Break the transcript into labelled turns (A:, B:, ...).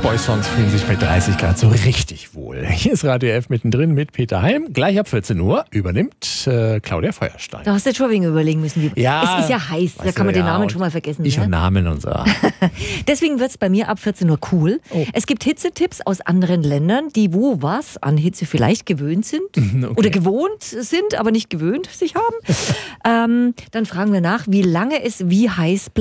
A: Boys Songs fühlen sich bei 30 Grad so richtig wohl. Hier ist Radio F mittendrin mit Peter Heim. Gleich ab 14 Uhr übernimmt Claudia Feuerstein.
B: Da hast du jetzt schon wegen überlegen müssen.
A: Ja,
B: es ist ja heiß, da kann man den Namen schon mal vergessen.
A: Ich
B: ne?
A: und Namen und so.
B: Deswegen wird es bei mir ab 14 Uhr cool.
A: Oh.
B: Es gibt Hitzetipps aus anderen Ländern, die wo was an Hitze vielleicht gewöhnt sind.
A: Okay.
B: Oder gewohnt sind, aber nicht gewöhnt sich haben. Dann fragen wir nach, wie lange es wie heiß bleibt.